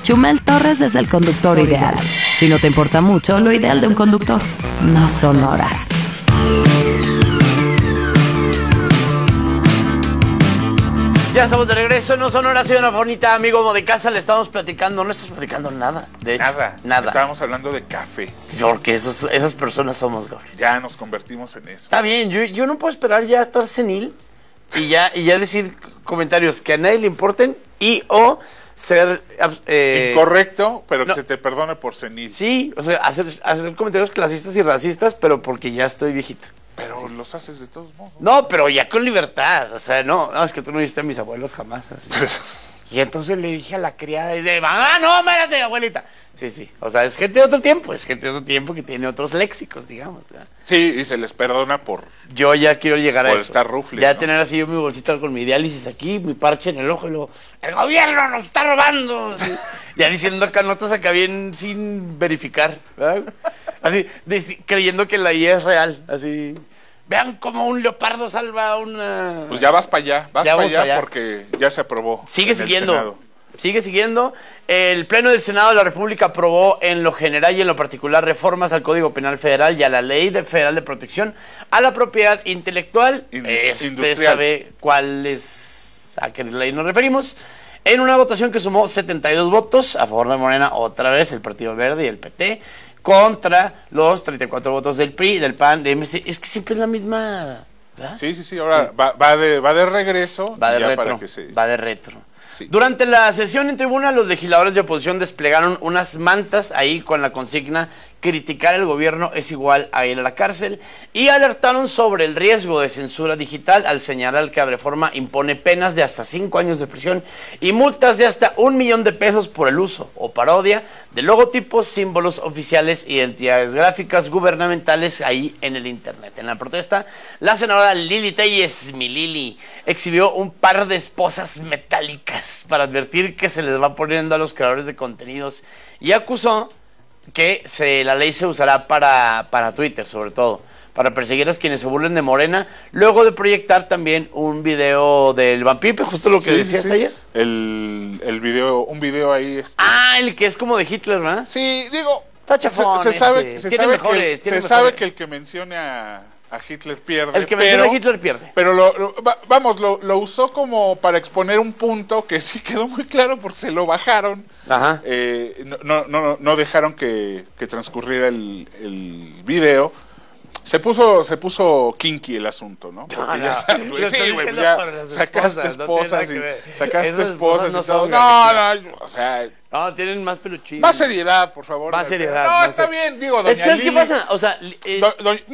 Chumel Torres es el conductor ideal. Si no te importa mucho, lo ideal de un conductor no son horas. Ya estamos de regreso, no son horas, soy una bonita amigo de casa, le estamos platicando, no estás platicando nada, de hecho, nada. Estábamos hablando de café. Porque esas personas somos, Gabriel. Ya nos convertimos en eso. Está bien, yo no puedo esperar ya estar senil y ya decir comentarios que a nadie le importen y o ser incorrecto, pero que se te perdone por senil. Sí, o sea, hacer comentarios clasistas y racistas, pero porque ya estoy viejito. Pero los haces de todos modos. No, pero ya con libertad, o sea, no, es que tú no viste a mis abuelos jamás, así. Y entonces le dije a la criada, dice, mamá, no, espérate, abuelita. Sí, o sea, es gente de otro tiempo, que tiene otros léxicos, digamos, ¿verdad? Sí, y se les perdona por... Yo ya quiero llegar a eso. Por estar rufles, ya ¿no? tener así yo mi bolsita con mi diálisis aquí, mi parche en el ojo, y luego, el gobierno nos está robando. Así, ya diciendo acá notas acá bien sin verificar, ¿verdad? Así, creyendo que la IA es real, así... Vean cómo un leopardo salva a una... Pues ya vas para allá, para allá porque ya se aprobó. Sigue siguiendo. El Pleno del Senado de la República aprobó en lo general y en lo particular reformas al Código Penal Federal y a la Ley Federal de Protección a la Propiedad Intelectual. Usted sabe a qué ley nos referimos. En una votación que sumó 72 votos a favor de Morena, otra vez el Partido Verde y el PT, contra los 34 votos del PRI, del PAN, de MC. Es que siempre es la misma, ¿verdad? Sí, ahora va de regreso. Va de retro. Sí. Durante la sesión en tribuna, los legisladores de oposición desplegaron unas mantas ahí con la consigna criticar el gobierno es igual a ir a la cárcel y alertaron sobre el riesgo de censura digital al señalar que la reforma impone penas de hasta 5 años de prisión y multas de hasta $1,000,000 por el uso o parodia de logotipos, símbolos oficiales, identidades gráficas gubernamentales ahí en el internet. En la protesta, la senadora Lili Telles, mi Lili, exhibió un par de esposas metálicas para advertir que se les va poniendo a los creadores de contenidos y acusó que la ley se usará para Twitter, sobre todo, para perseguir a quienes se burlen de Morena, luego de proyectar también un video del Vampipe, justo lo que decías ayer. Un video ahí. El que es como de Hitler, ¿verdad? Sí, digo, está chafón, se sabe que el que mencione a Hitler pierde. El que menciona a Hitler pierde. Pero lo usó como para exponer un punto que sí quedó muy claro porque se lo bajaron. Ajá. No dejaron que transcurriera el video. Se puso kinky el asunto, ¿no? Porque ya sacaste esposas y todo. O sea... No, tienen más peluchín. Más seriedad, por favor. Más seriedad. No, está bien, digo, doña ¿Sabes Lili? qué pasa? O sea...